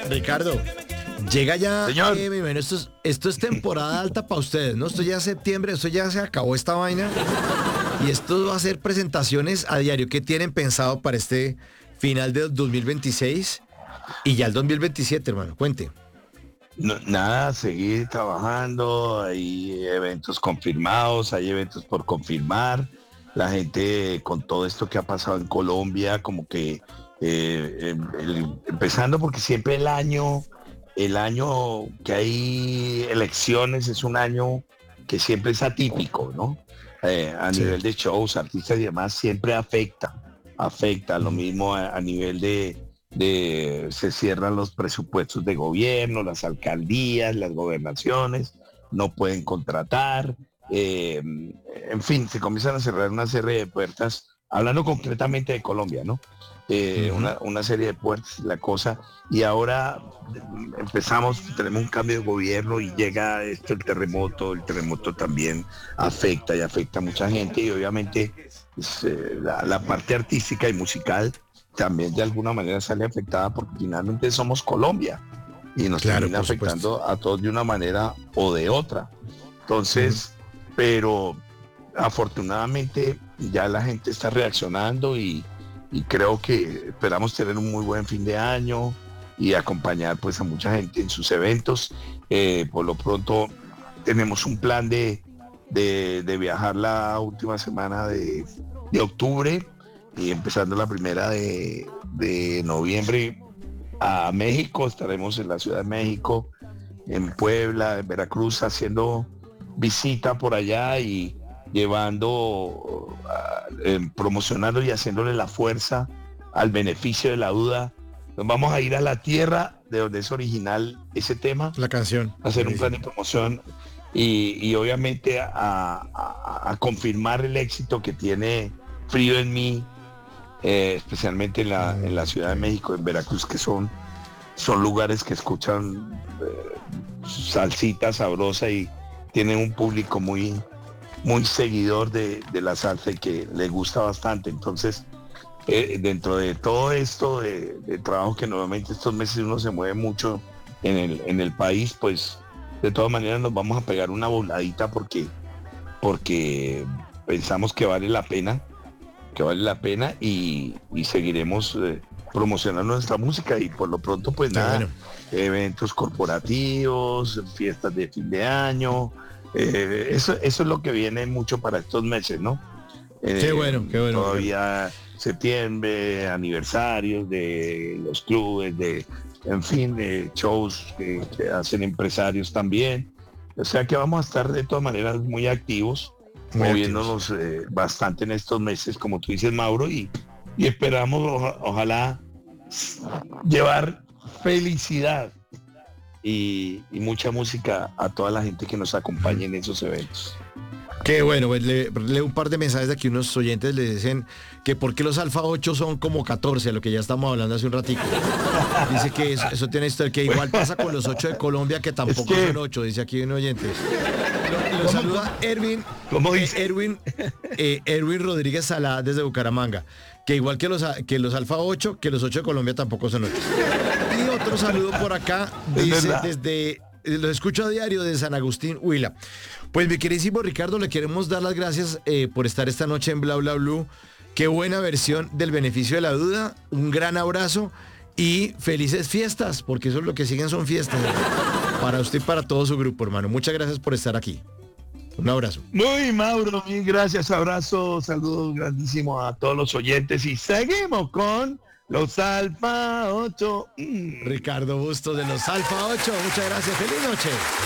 Ricardo, llega ya, Señor. bueno, esto es temporada alta para ustedes, ¿no? Esto ya es septiembre, esto ya se acabó esta vaina. Y esto va a ser presentaciones a diario. ¿Qué tienen pensado para este final de 2026 y ya el 2027, hermano? Cuente. No, nada, seguir trabajando, hay eventos confirmados, hay eventos por confirmar. La gente con todo esto que ha pasado en Colombia, como que empezando porque siempre el año que hay elecciones es un año que siempre es atípico, ¿no? A Sí. nivel de shows, artistas y demás, siempre afecta. Lo mismo a nivel se cierran los presupuestos de gobierno, las alcaldías, las gobernaciones, no pueden contratar, en fin, se comienzan a cerrar una serie de puertas, hablando concretamente de Colombia, ¿no? Una serie de puertas, la cosa, y ahora tenemos un cambio de gobierno y llega esto, el terremoto también afecta y afecta a mucha gente y obviamente pues, la parte artística y musical también de alguna manera sale afectada porque finalmente somos Colombia y nos Claro, termina por supuesto. afectando a todos de una manera o de otra. Entonces, pero afortunadamente ya la gente está reaccionando y creo que esperamos tener un muy buen fin de año y acompañar pues a mucha gente en sus eventos. Por lo pronto tenemos un plan de viajar la última semana de octubre y empezando la primera de noviembre a México. Estaremos en la Ciudad de México, en Puebla, en Veracruz, haciendo visita por allá y llevando, promocionando y haciéndole la fuerza al beneficio de la duda. Nos vamos a ir a la tierra de donde es original ese tema, La canción. hacer un plan de promoción y obviamente a confirmar el éxito que tiene Frío en mí, especialmente en la Ciudad de México, en Veracruz, que son lugares que escuchan salsita sabrosa y tienen un público muy seguidor de la salsa y que le gusta bastante. Entonces, dentro de todo esto de trabajo que normalmente estos meses uno se mueve mucho en el país, pues de todas maneras nos vamos a pegar una voladita porque pensamos que vale la pena y seguiremos promocionando nuestra música y por lo pronto pues nada, Bueno. eventos corporativos, fiestas de fin de año, eso es lo que viene mucho para estos meses, ¿no? Qué bueno. Todavía septiembre, aniversarios de los clubes, en fin, de shows que hacen empresarios también. O sea que vamos a estar de todas maneras muy activos, Muy moviéndonos bastante en estos meses, como tú dices, Mauro, y esperamos ojalá llevar felicidad y mucha música a toda la gente que nos acompañe en esos eventos. Qué bueno, pues leo un par de mensajes de aquí, unos oyentes le dicen que por qué los Alfa 8 son como 14, a lo que ya estamos hablando hace un ratico. Dice que eso tiene historia, que igual pasa con los 8 de Colombia, que tampoco son 8, dice aquí un oyente. Lo saluda Erwin. ¿Cómo dice? Erwin Rodríguez Salá desde Bucaramanga, que igual que los Alfa 8, que los 8 de Colombia tampoco son 8. Y otro saludo por acá, dice los escucho a diario de San Agustín, Huila. Pues mi queridísimo Ricardo, le queremos dar las gracias por estar esta noche en Bla Bla Blue. Qué buena versión del beneficio de la duda. Un gran abrazo y felices fiestas, porque eso es lo que siguen, son fiestas. Para usted y para todo su grupo, hermano. Muchas gracias por estar aquí. Un abrazo. Muy Mauro, mil gracias, abrazo, saludos grandísimos a todos los oyentes y seguimos con los Alfa 8. Ricardo Bustos de los Alfa 8. Muchas gracias. Feliz noche.